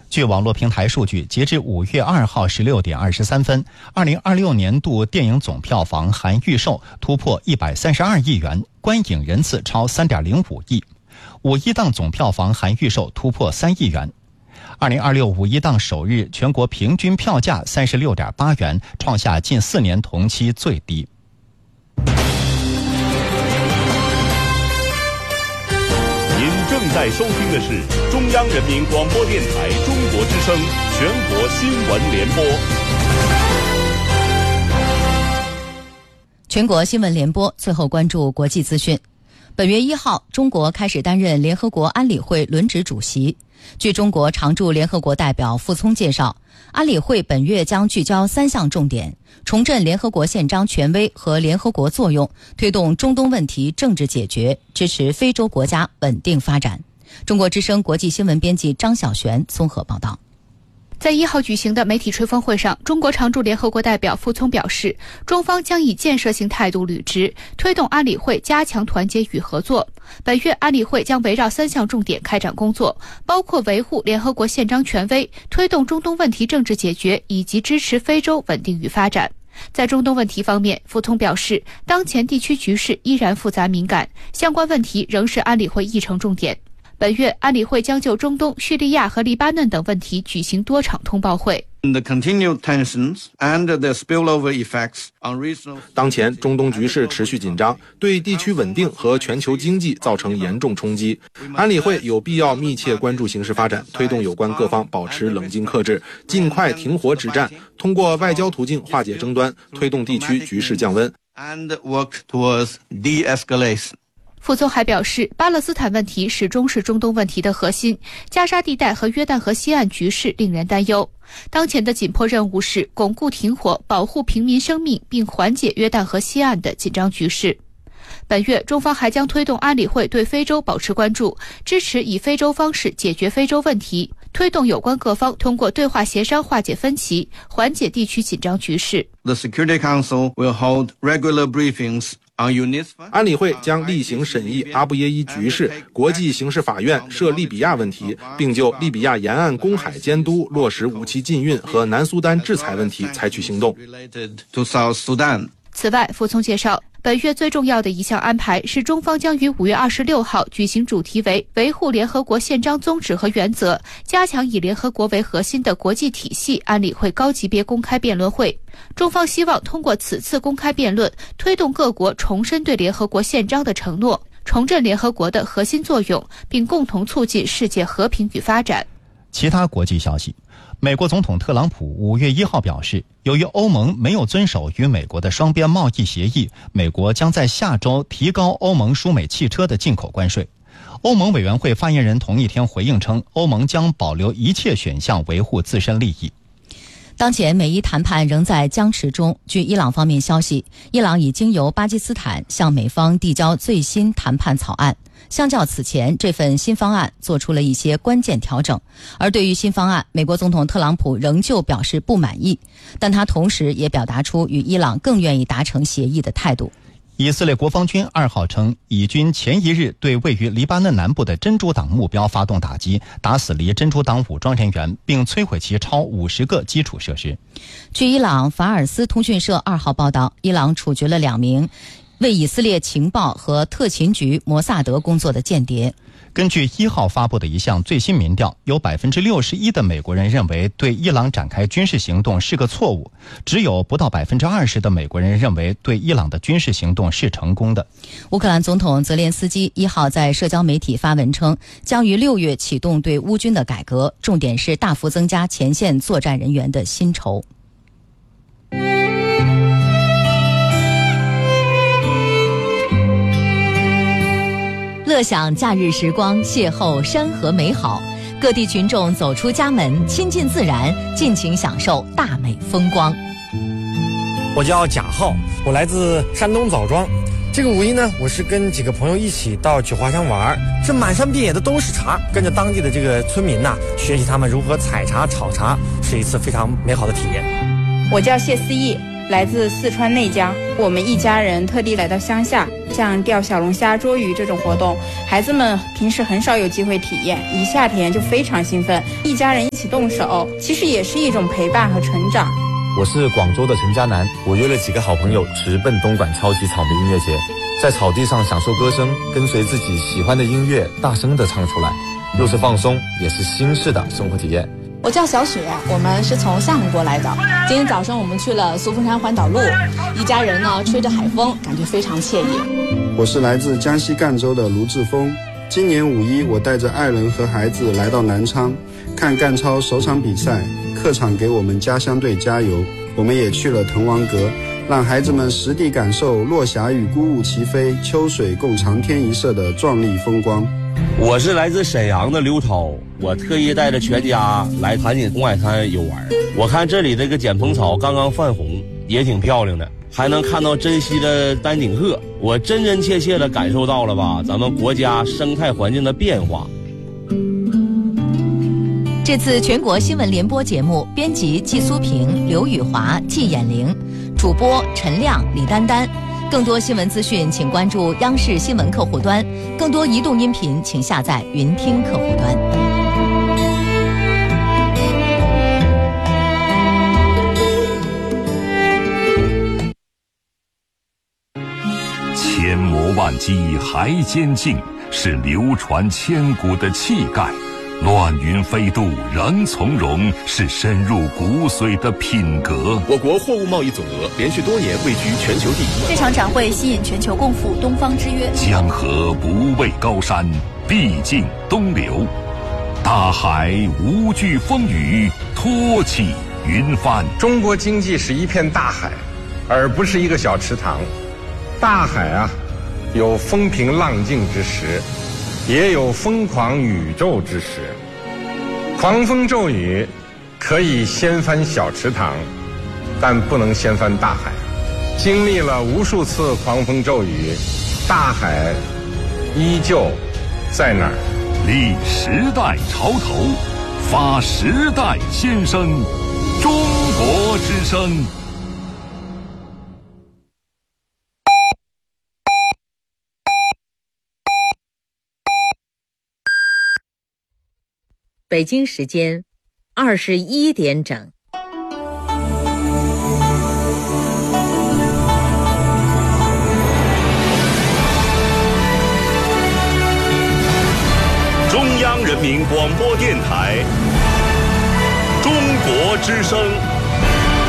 据网络平台数据，截至5月2号16点23分，2026年度电影总票房含预售突破132亿元，观影人次超 3.05 亿。五一档总票房含预售突破3亿元。2026五一档首日全国平均票价 36.8 元，创下近4年同期最低。 您正在收听的是中央人民广播电台中国之声全国新闻联播。 全国新闻联播，最后关注国际资讯。本月1号，中国开始担任联合国安理会轮值主席。据中国常驻联合国代表傅聪介绍，安理会本月将聚焦3项重点：重振联合国宪章权威和联合国作用，推动中东问题政治解决，支持非洲国家稳定发展。中国之声国际新闻编辑张晓璇综合报道。 在1号举行的媒体吹风会上，中国常驻联合国代表傅聪表示，中方将以建设性态度履职，推动安理会加强团结与合作。本月安理会将围绕3项重点开展工作，包括维护联合国宪章权威，推动中东问题政治解决，以及支持非洲稳定与发展。在中东问题方面，傅聪表示，当前地区局势依然复杂敏感，相关问题仍是安理会议程重点。本月，安理会将就中东、叙利亚和黎巴嫩等问题举行多场通报会。 当前中东局势持续紧张，对地区稳定和全球经济造成严重冲击。安理会有必要密切关注形势发展，推动有关各方保持冷静克制，尽快停火止战，通过外交途径化解争端，推动地区局势降温。 傅聪还表示，巴勒斯坦问题始终是中东问题的核心，加沙地带和约旦河西岸局势令人担忧。当前的紧迫任务是巩固停火，保护平民生命，并缓解约旦河西岸的紧张局势。本月，中方还将推动安理会对非洲保持关注，支持以非洲方式解决非洲问题，推动有关各方通过对话协商化解分歧，缓解地区紧张局势。 The Security Council will hold regular briefings。 安理会将例行审议阿布耶伊局势、国际刑事法院涉利比亚问题，并就利比亚沿岸公海监督、落实武器禁运和南苏丹制裁问题采取行动。 此外，傅聪介绍，本月最重要的一项安排是中方将于5月26号举行主题为维护联合国宪章宗旨和原则，加强以联合国为核心的国际体系安理会高级别公开辩论会。中方希望通过此次公开辩论，推动各国重申对联合国宪章的承诺，重振联合国的核心作用，并共同促进世界和平与发展。 其他国际消息，美国总统特朗普5月1号表示，由于欧盟没有遵守与美国的双边贸易协议，美国将在下周提高欧盟输美汽车的进口关税。欧盟委员会发言人同一天回应称，欧盟将保留一切选项维护自身利益。 当前美伊谈判仍在僵持中。据伊朗方面消息，伊朗已经由巴基斯坦向美方递交最新谈判草案。相较此前，这份新方案做出了一些关键调整。而对于新方案，美国总统特朗普仍旧表示不满意，但他同时也表达出与伊朗更愿意达成协议的态度。 以色列国防军2号称，以军前一日对位于黎巴嫩南部的真主党目标发动打击，打死离真主党武装人员，并摧毁其超50个基础设施。 据伊朗法尔斯通讯社2号报道，伊朗处决了2名为以色列情报和特勤局摩萨德工作的间谍。 根据1号发布的一项最新民调，有 61% 的美国人认为对伊朗展开军事行动是个错误，只有不到 20% 的美国人认为对伊朗的军事行动是成功的。 乌克兰总统泽连斯基1号在社交媒体发文称，将于6月启动对乌军的改革，重点是大幅增加前线作战人员的薪酬。乐享假日时光，邂逅山河美好，各地群众走出家门，亲近自然，尽情享受大美风光。 我叫贾浩，我来自山东枣庄。这个五一呢，我是跟几个朋友一起到九华乡玩，这满山遍野的都是茶，跟着当地的这个村民学习他们如何采茶炒茶，是一次非常美好的体验。 我叫谢思义，来自四川内江，我们一家人特地来到乡下， 像钓小龙虾、捉鱼这种活动，孩子们平时很少有机会体验，一下田就非常兴奋，一家人一起动手，其实也是一种陪伴和成长。 我是广州的陈家南，我约了几个好朋友直奔东莞超级草莓音乐节，在草地上享受歌声，跟随自己喜欢的音乐大声地唱出来，又是放松，也是新式的生活体验。 我叫小雪，我们是从厦门过来的。今天早上我们去了苏峰山环岛路，一家人呢吹着海风，感觉非常惬意。 我是来自江西赣州的卢志峰，今年五一我带着爱人和孩子来到南昌看赣超首场比赛，客场给我们家乡队加油。我们也去了滕王阁，让孩子们实地感受落霞与孤鹜齐飞，秋水共长天一色的壮丽风光。 我是来自沈阳的刘超，我特意带着全家来盘锦红海滩游玩。我看这里这个剪蓬草刚刚泛红，也挺漂亮的，还能看到珍稀的丹顶鹤，我真真切切的感受到了吧咱们国家生态环境的变化。 这次全国新闻联播节目编辑季苏平、刘宇华、季衍玲，主播陈亮、李丹丹。更多新闻资讯请关注央视新闻客户端，更多移动音频请下载云听客户端。 千磨万击还坚劲，是流传千古的气概；乱云飞渡仍从容，是深入骨髓的品格。 我国货物贸易总额连续多年位居全球第一。 这场展会吸引全球共赴东方之约。 江河不畏高山，必尽东流；大海无惧风雨，托起云帆。 中国经济是一片大海，而不是一个小池塘。大海啊，有风平浪静之时，也有疯狂宇宙之时。狂风骤雨可以掀翻小池塘，但不能掀翻大海。经历了无数次狂风骤雨，大海依旧在那儿。 立时代潮头，发时代先声，中国之声。 北京时间21点整。 中央人民广播电台，中国之声。